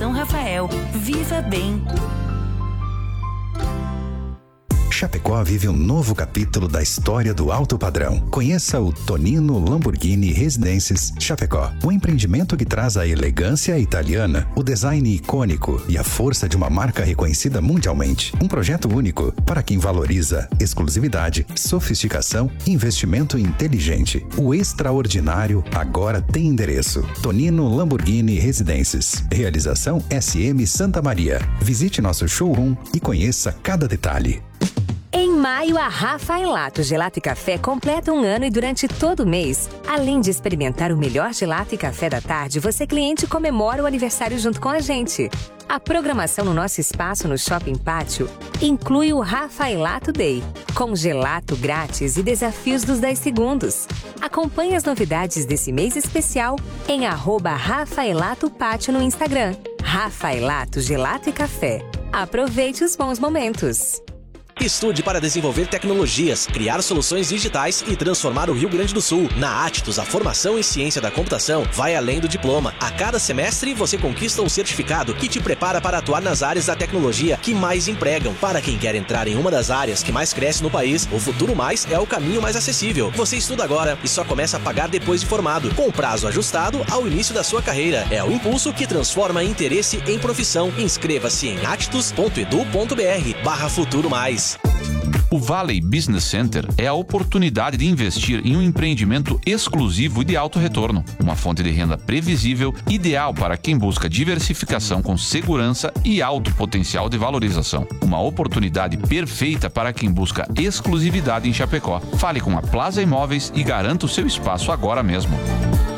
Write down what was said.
São Rafael. Viva bem! Chapecó vive um novo capítulo da história do alto padrão. Conheça o Tonino Lamborghini Residences Chapecó. Um empreendimento que traz a elegância italiana, o design icônico e a força de uma marca reconhecida mundialmente. Um projeto único para quem valoriza exclusividade, sofisticação e investimento inteligente. O extraordinário agora tem endereço. Tonino Lamborghini Residences. Realização SM Santa Maria. Visite nosso showroom e conheça cada detalhe. Em maio, a Rafaelato Gelato e Café completa um ano e durante todo o mês, além de experimentar o melhor gelato e café da tarde, você cliente comemora o aniversário junto com a gente. A programação no nosso espaço no Shopping Pátio inclui o Rafaelato Day, com gelato grátis e desafios dos 10 segundos. Acompanhe as novidades desse mês especial em @RafaelatoPátio no Instagram. Rafaelato Gelato e Café. Aproveite os bons momentos. Estude para desenvolver tecnologias, criar soluções digitais e transformar o Rio Grande do Sul. Na Aptus, a formação em ciência da computação vai além do diploma. A cada semestre, você conquista um certificado que te prepara para atuar nas áreas da tecnologia que mais empregam. Para quem quer entrar em uma das áreas que mais cresce no país, o Futuro Mais é o caminho mais acessível. Você estuda agora e só começa a pagar depois de formado, com prazo ajustado ao início da sua carreira. É o impulso que transforma interesse em profissão. Inscreva-se em aptus.edu.br/Futuro Mais. O Valley Business Center é a oportunidade de investir em um empreendimento exclusivo e de alto retorno. Uma fonte de renda previsível, ideal para quem busca diversificação com segurança e alto potencial de valorização. Uma oportunidade perfeita para quem busca exclusividade em Chapecó. Fale com a Plaza Imóveis e garanta o seu espaço agora mesmo.